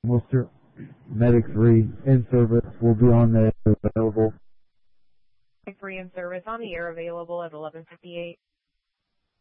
Worcester. Medic 3 in service will be on the available. Medic 3 in service on the air available at 11:58.